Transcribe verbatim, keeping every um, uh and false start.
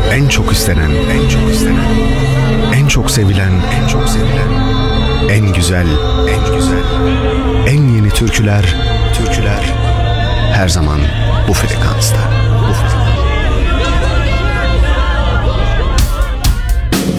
En çok istenen, en çok istenen, en çok sevilen, en çok sevilen, en güzel, en güzel, en yeni türküler, türküler her zaman bu frekansta.